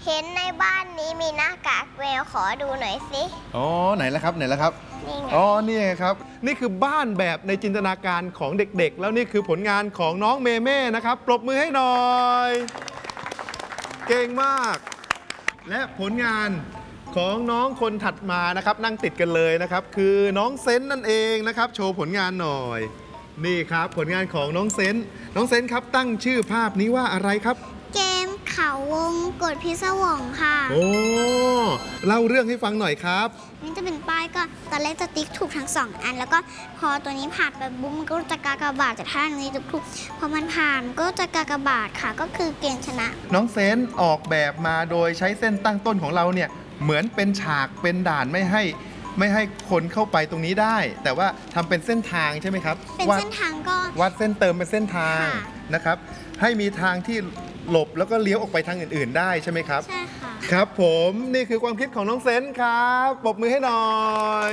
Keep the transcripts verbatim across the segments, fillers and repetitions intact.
เห็นในบ้านนี้มีหน้ากากแมวขอดูหน่อยสิอ๋อไหนแล้วครับไหนแล้วครับนี่ไงอ๋อนี่ไงครับนี่คือบ้านแบบในจินตนาการของเด็กๆแล้วนี่คือผลงานของน้องเมเม่นะครับปรบมือให้หน่อยเก่งมากและผลงานของน้องคนถัดมานะครับนั่งติดกันเลยนะครับคือน้องเซนนั่นเองนะครับโชว์ผลงานหน่อยนี่ครับผลงานของน้องเซนน้องเซนครับตั้งชื่อภาพนี้ว่าอะไรครับเกมเขาวงกดพิศวงค่ะโอ้เล่าเรื่องให้ฟังหน่อยครับนี่จะเป็นป้ายก็ตอนแรกจะติ๊กถูกทั้งสองอันแล้วก็พอตัวนี้ผ่านไปบุ้มมันก็จะกากบาทแต่ถ้าอันนี้จะถูกพอมันผ่านก็จะกากบาทค่ะก็คือเกมชนะน้องเซนออกแบบมาโดยใช้เส้นตั้งต้นของเราเนี่ยเหมือนเป็นฉากเป็นด่านไม่ให้ไม่ให้คนเข้าไปตรงนี้ได้แต่ว่าทำเป็นเส้นทางใช่ไหมครับเป็นเส้นทางก็วัดเส้นเติมเป็นเส้นทางนะครับให้มีทางที่หลบแล้วก็เลี้ยวออกไปทางอื่นๆได้ใช่ไหมครับใช่ค่ะครับผมนี่คือความคิดของน้องเซนครับปรบมือให้หน่อย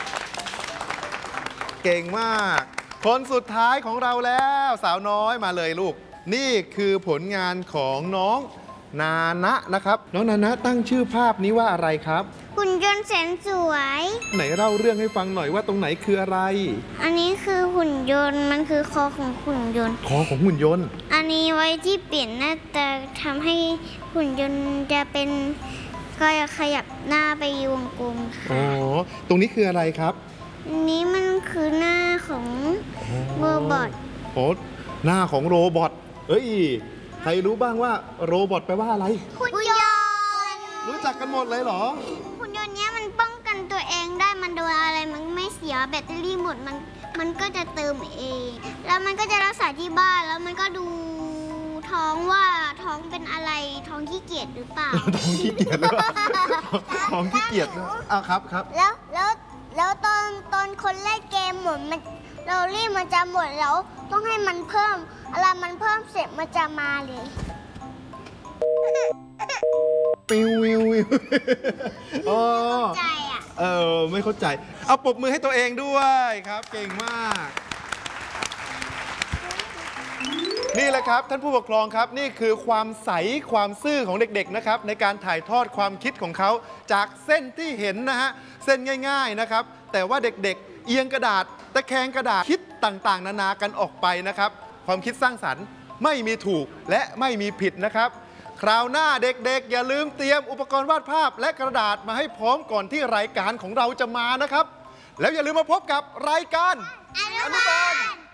เก่งมากคนสุดท้ายของเราแล้วสาวน้อยมาเลยลูกนี่คือผลงานของน้องนานะนะครับน้องนานะตั้งชื่อภาพนี้ว่าอะไรครับหุ่นยนต์แสนสวยไหนเล่าเรื่องให้ฟังหน่อยว่าตรงไหนคืออะไรอันนี้คือหุ่นยนต์มันคือคอของหุ่นยนต์คอของหุ่นยนต์อันนี้ไว้ที่เปลี่ยนหน้าตาทำให้หุ่นยนต์จะเป็นก็ขยับหน้าไปวงกลมค่ะอ๋อตรงนี้คืออะไรครับอันนี้มันคือหน้าของโรบอทโอ้หน้าของโรบอทเอ้ยใครรู้บ้างว่าโรบอทแปลว่าอะไรหุ่นยนต์รู้จักกันหมดเลยเหรอหุ่นยนต์เนี้ยมันป้องกันตัวเองได้มันโดนอะไรมันไม่เสียแบตเตอรี่หมดมันมันก็จะเติมเองแล้วมันก็จะรักษาที่บ้านแล้วมันก็ดูท้องว่าท้องเป็นอะไรท้องขี้เกียจหรือเปล่าท้องขี้เกียจหรือเปล่าท้องขี้เกียจอ้าวครับครับแล้วแล้วแล้วตอนตอนคนเล่นเกมหมดมันเรารีบมันจะหมดแล้วต้องให้มันเพิ่มอะไรมันเพิ่มเสร็จมันจะมาเลยปิววิววิวอ๋อใจอ่ะเออไม่เข้าใจเอาปรบมือให้ตัวเองด้วยครับเก่งมากนี่แหละครับท่านผู้ปกครองครับนี่คือความใสความซื่อของเด็กๆนะครับในการถ่ายทอดความคิดของเขาจากเส้นที่เห็นนะฮะเส้นง่ายๆนะครับแต่ว่าเด็กๆเอียงกระดาษตะแคงกระดาษคิดต่างๆนานากันออกไปนะครับความคิดสร้างสรรค์ไม่มีถูกและไม่มีผิดนะครับคราวหน้าเด็กๆอย่าลืมเตรียมอุปกรณ์วาดภาพและกระดาษมาให้พร้อมก่อนที่รายการของเราจะมานะครับแล้วอย่าลืมมาพบกับรายการอนุบาล